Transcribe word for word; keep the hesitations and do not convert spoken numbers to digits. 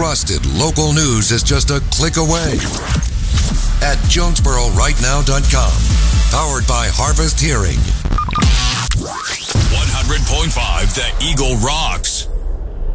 Trusted local news is just a click away at Jonesboro Right Now dot com. Powered by Harvest Hearing. one hundred point five The Eagle rocks.